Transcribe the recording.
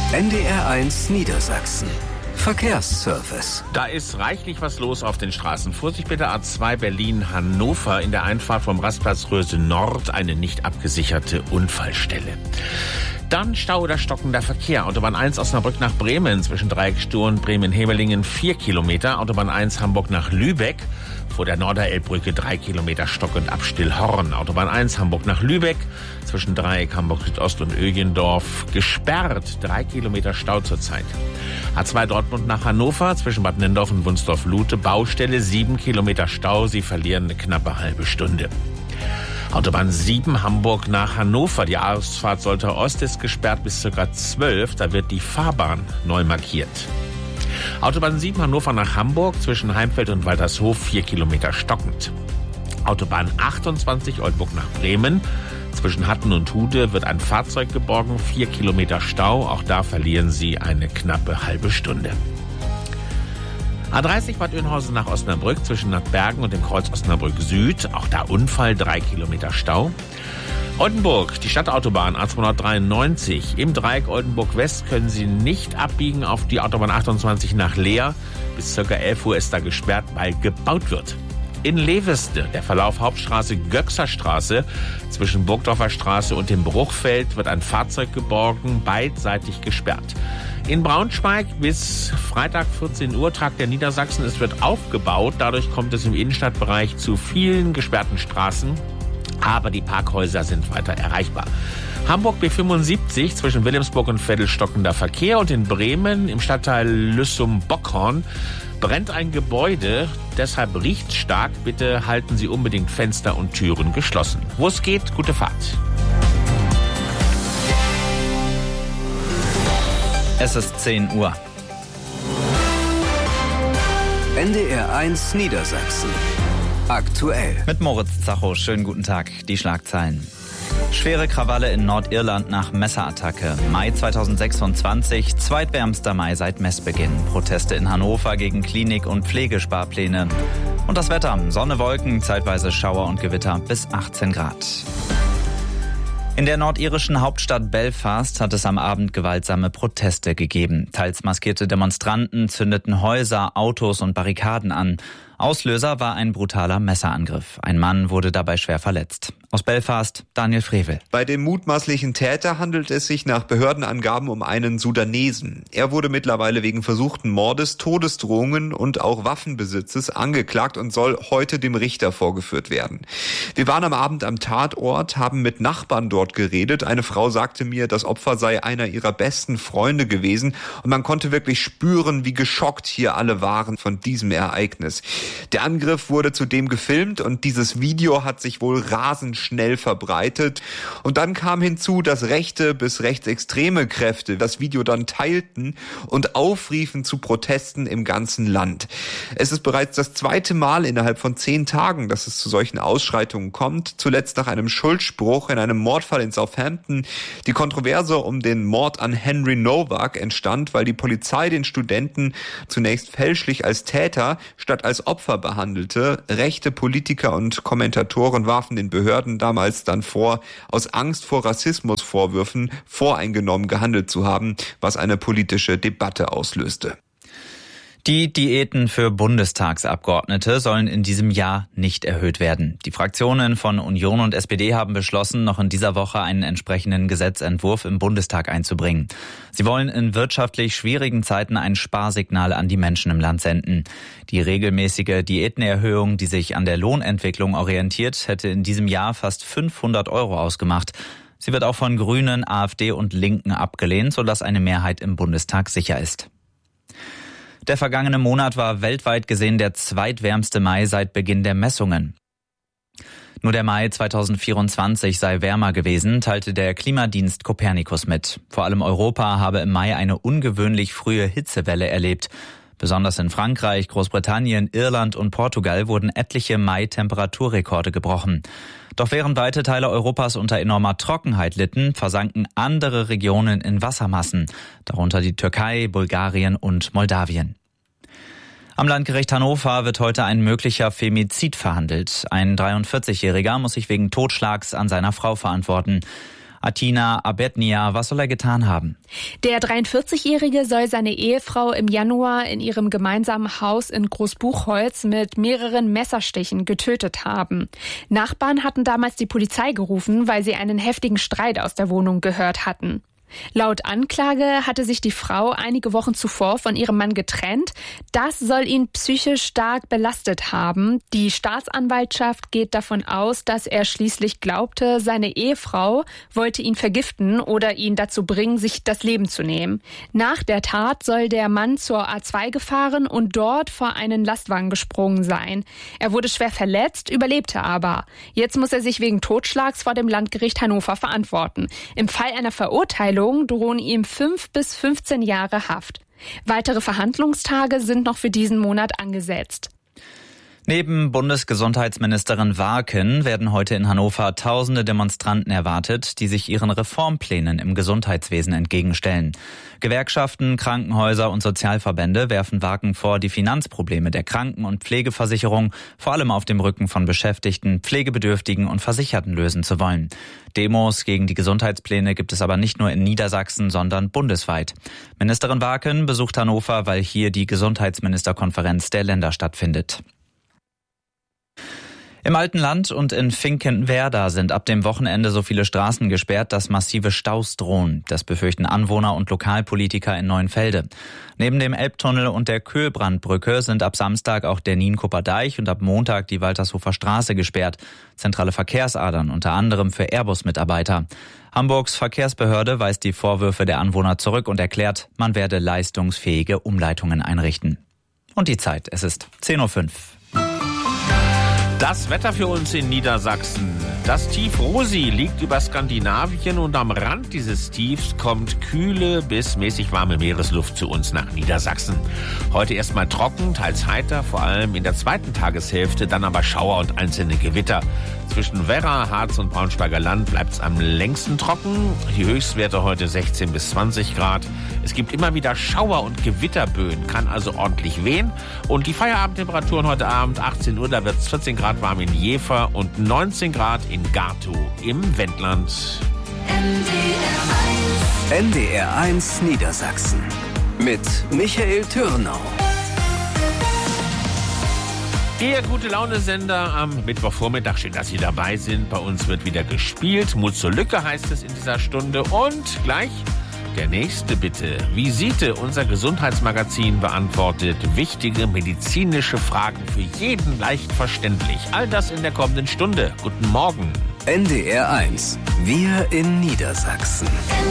NDR1 Niedersachsen. Verkehrsservice. Da ist reichlich was los auf den Straßen. Vorsicht bitte, A2 Berlin-Hannover, in der Einfahrt vom Rastplatz Röse Nord eine nicht abgesicherte Unfallstelle. Dann Stau oder stockender Verkehr. Autobahn 1 Osnabrück nach Bremen, zwischen Dreiecksstuhl und Bremen-Hemelingen 4 Kilometer. Autobahn 1 Hamburg nach Lübeck, vor der Norderelbbrücke 3 Kilometer Stock und ab Stillhorn. Autobahn 1 Hamburg nach Lübeck, zwischen Dreieck Hamburg Südost und Ögiendorf gesperrt. 3 Kilometer Stau zurzeit. A2 Dortmund nach Hannover, zwischen Bad Nennendorf und Wunsdorf-Lute, Baustelle, 7 Kilometer Stau. Sie verlieren eine knappe halbe Stunde. Autobahn 7 Hamburg nach Hannover. Die Ausfahrt Soltau Ost ist gesperrt bis ca. 12. Da wird die Fahrbahn neu markiert. Autobahn 7 Hannover nach Hamburg, zwischen Heimfeld und Waltershof 4 Kilometer stockend. Autobahn 28 Oldenburg nach Bremen. Zwischen Hatten und Hude wird ein Fahrzeug geborgen, 4 Kilometer Stau. Auch da verlieren Sie eine knappe halbe Stunde. A30 Bad Oeynhausen nach Osnabrück, zwischen Nordbergen und dem Kreuz Osnabrück Süd. Auch da Unfall, 3 Kilometer Stau. Oldenburg, die Stadtautobahn A293. Im Dreieck Oldenburg West können Sie nicht abbiegen auf die Autobahn 28 nach Leer. Bis ca. 11 Uhr ist da gesperrt, weil gebaut wird. In Leveste, der Verlauf Hauptstraße Göxerstraße, zwischen Burgdorfer Straße und dem Bruchfeld wird ein Fahrzeug geborgen, beidseitig gesperrt. In Braunschweig bis Freitag 14 Uhr Tag der Niedersachsen. Es wird aufgebaut, dadurch kommt es im Innenstadtbereich zu vielen gesperrten Straßen, aber die Parkhäuser sind weiter erreichbar. Hamburg B75 zwischen Wilhelmsburg und Veddel stockender Verkehr und in Bremen im Stadtteil Lüssum-Bockhorn brennt ein Gebäude, deshalb riecht's stark. Bitte halten Sie unbedingt Fenster und Türen geschlossen. Wo es geht, gute Fahrt. Es ist 10 Uhr. NDR1 Niedersachsen. Aktuell. Mit Moritz Zacho, schönen guten Tag. Die Schlagzeilen. Schwere Krawalle in Nordirland nach Messerattacke. Mai 2026, zweitwärmster Mai seit Messbeginn. Proteste in Hannover gegen Klinik- und Pflegesparpläne. Und das Wetter, Sonne, Wolken, zeitweise Schauer und Gewitter bis 18 Grad. In der nordirischen Hauptstadt Belfast hat es am Abend gewaltsame Proteste gegeben. Teils maskierte Demonstranten zündeten Häuser, Autos und Barrikaden an. Auslöser war ein brutaler Messerangriff. Ein Mann wurde dabei schwer verletzt. Aus Belfast, Daniel Frevel. Bei dem mutmaßlichen Täter handelt es sich nach Behördenangaben um einen Sudanesen. Er wurde mittlerweile wegen versuchten Mordes, Todesdrohungen und auch Waffenbesitzes angeklagt und soll heute dem Richter vorgeführt werden. Wir waren am Abend am Tatort, haben mit Nachbarn dort geredet. Eine Frau sagte mir, das Opfer sei einer ihrer besten Freunde gewesen und man konnte wirklich spüren, wie geschockt hier alle waren von diesem Ereignis. Der Angriff wurde zudem gefilmt und dieses Video hat sich wohl rasend schnell verbreitet. Und dann kam hinzu, dass rechte bis rechtsextreme Kräfte das Video dann teilten und aufriefen zu Protesten im ganzen Land. Es ist bereits das zweite Mal innerhalb von 10 Tagen, dass es zu solchen Ausschreitungen kommt. Zuletzt nach einem Schuldspruch in einem Mordfall in Southampton. Die Kontroverse um den Mord an Henry Nowak entstand, weil die Polizei den Studenten zunächst fälschlich als Täter statt als Opfer behandelte. Rechte Politiker und Kommentatoren warfen den Behörden damals dann vor, aus Angst vor Rassismusvorwürfen voreingenommen gehandelt zu haben, was eine politische Debatte auslöste. Die Diäten für Bundestagsabgeordnete sollen in diesem Jahr nicht erhöht werden. Die Fraktionen von Union und SPD haben beschlossen, noch in dieser Woche einen entsprechenden Gesetzentwurf im Bundestag einzubringen. Sie wollen in wirtschaftlich schwierigen Zeiten ein Sparsignal an die Menschen im Land senden. Die regelmäßige Diätenerhöhung, die sich an der Lohnentwicklung orientiert, hätte in diesem Jahr fast 500 € ausgemacht. Sie wird auch von Grünen, AfD und Linken abgelehnt, sodass eine Mehrheit im Bundestag sicher ist. Der vergangene Monat war weltweit gesehen der zweitwärmste Mai seit Beginn der Messungen. Nur der Mai 2024 sei wärmer gewesen, teilte der Klimadienst Copernicus mit. Vor allem Europa habe im Mai eine ungewöhnlich frühe Hitzewelle erlebt. Besonders in Frankreich, Großbritannien, Irland und Portugal wurden etliche Mai-Temperaturrekorde gebrochen. Doch während weite Teile Europas unter enormer Trockenheit litten, versanken andere Regionen in Wassermassen, darunter die Türkei, Bulgarien und Moldawien. Am Landgericht Hannover wird heute ein möglicher Femizid verhandelt. Ein 43-Jähriger muss sich wegen Totschlags an seiner Frau verantworten. Atina Abednia, was soll er getan haben? Der 43-Jährige soll seine Ehefrau im Januar in ihrem gemeinsamen Haus in Großbuchholz mit mehreren Messerstichen getötet haben. Nachbarn hatten damals die Polizei gerufen, weil sie einen heftigen Streit aus der Wohnung gehört hatten. Laut Anklage hatte sich die Frau einige Wochen zuvor von ihrem Mann getrennt. Das soll ihn psychisch stark belastet haben. Die Staatsanwaltschaft geht davon aus, dass er schließlich glaubte, seine Ehefrau wollte ihn vergiften oder ihn dazu bringen, sich das Leben zu nehmen. Nach der Tat soll der Mann zur A2 gefahren und dort vor einen Lastwagen gesprungen sein. Er wurde schwer verletzt, überlebte aber. Jetzt muss er sich wegen Totschlags vor dem Landgericht Hannover verantworten. Im Fall einer Verurteilung drohen ihm 5 bis 15 Jahre Haft. Weitere Verhandlungstage sind noch für diesen Monat angesetzt. Neben Bundesgesundheitsministerin Warken werden heute in Hannover tausende Demonstranten erwartet, die sich ihren Reformplänen im Gesundheitswesen entgegenstellen. Gewerkschaften, Krankenhäuser und Sozialverbände werfen Warken vor, die Finanzprobleme der Kranken- und Pflegeversicherung vor allem auf dem Rücken von Beschäftigten, Pflegebedürftigen und Versicherten lösen zu wollen. Demos gegen die Gesundheitspläne gibt es aber nicht nur in Niedersachsen, sondern bundesweit. Ministerin Warken besucht Hannover, weil hier die Gesundheitsministerkonferenz der Länder stattfindet. Im Altenland und in Finkenwerder sind ab dem Wochenende so viele Straßen gesperrt, dass massive Staus drohen. Das befürchten Anwohner und Lokalpolitiker in Neuenfelde. Neben dem Elbtunnel und der Köhlbrandbrücke sind ab Samstag auch der Nienkoper Deich und ab Montag die Waltershofer Straße gesperrt. Zentrale Verkehrsadern, unter anderem für Airbus-Mitarbeiter. Hamburgs Verkehrsbehörde weist die Vorwürfe der Anwohner zurück und erklärt, man werde leistungsfähige Umleitungen einrichten. Und die Zeit, es ist 10:05 Uhr. Das Wetter für uns in Niedersachsen. Das Tief Rosi liegt über Skandinavien und am Rand dieses Tiefs kommt kühle bis mäßig warme Meeresluft zu uns nach Niedersachsen. Heute erstmal trocken, teils heiter, vor allem in der zweiten Tageshälfte, dann aber Schauer und einzelne Gewitter. Zwischen Werra, Harz und Braunschweiger Land bleibt es am längsten trocken. Die Höchstwerte heute 16 bis 20 Grad. Es gibt immer wieder Schauer und Gewitterböen, kann also ordentlich wehen. Und die Feierabendtemperaturen heute Abend 18 Uhr, da wird es 14 Grad warm in Jever und 19 Grad in Gartow im Wendland. NDR 1 Niedersachsen mit Michael Türnau. Ihr Gute-Laune-Sender am Mittwochvormittag. Schön, dass Sie dabei sind. Bei uns wird wieder gespielt. Mut zur Lücke heißt es in dieser Stunde. Und gleich der nächste bitte. Visite, unser Gesundheitsmagazin, beantwortet wichtige medizinische Fragen für jeden leicht verständlich. All das in der kommenden Stunde. Guten Morgen. NDR 1. Wir in Niedersachsen.